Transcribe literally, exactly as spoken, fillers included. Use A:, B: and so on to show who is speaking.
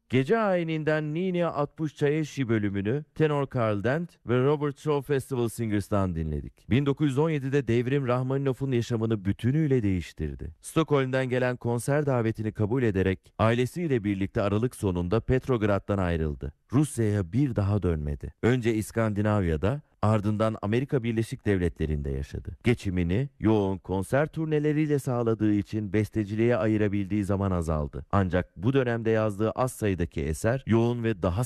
A: Gece ayininden Nini Atpushchayeshi bölümünü tenor Carl Dent ve Robert Shaw Festival Singers'tan dinledik. bin dokuz yüz on yedide devrim Rahmaninov'un yaşamını bütünüyle değiştirdi. Stockholm'den gelen konser davetini kabul ederek ailesiyle birlikte Aralık sonunda Petrograd'dan ayrıldı. Rusya'ya bir daha dönmedi. Önce İskandinavya'da, ardından Amerika Birleşik Devletleri'nde yaşadı. Geçimini yoğun konser turneleriyle sağladığı için besteciliğe ayırabildiği zaman azaldı. Ancak bu dönemde yazdığı az sayıdaki eser yoğun ve daha